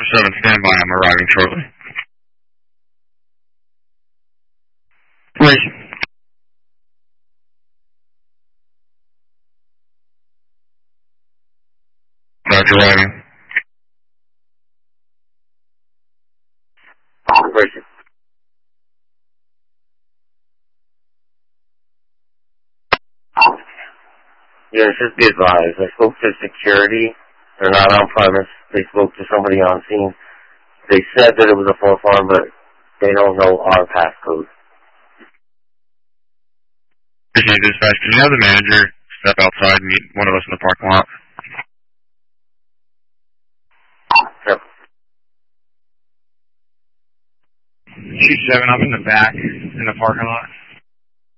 7, stand by. I'm arriving shortly. Wait. Roger, arriving. Operation. Yeah, just be advised. I spoke to security. They're not on premise. They spoke to somebody on scene. They said that it was a 4-farm, but they don't know our passcode. Appreciate dispatch. Can you have the manager step outside and meet one of us in the parking lot? Yep. Shoot 7 up in the back in the parking lot.